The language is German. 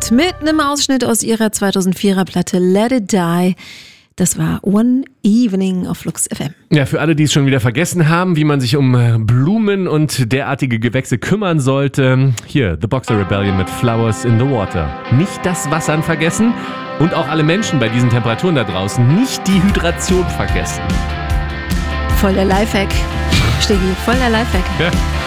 Band mit einem Ausschnitt aus ihrer 2004er Platte Let It Die. Das war One Evening auf Flux FM. Ja, für alle, die es schon wieder vergessen haben, wie man sich um Blumen und derartige Gewächse kümmern sollte, hier, The Boxer Rebellion mit Flowers in the Water. Nicht das Wassern vergessen und auch alle Menschen bei diesen Temperaturen da draußen nicht die Hydration vergessen. Voll der Lifehack. Stegi, voll der Lifehack. Ja.